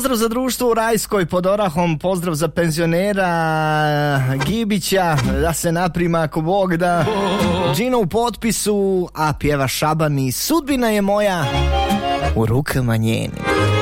Pozdrav za društvo u Rajskoj pod Orahom, pozdrav za penzionera Gibića, da se naprima ako Bog da. Džino u potpisu, a pjeva Šabani, sudbina je moja u rukama njenim.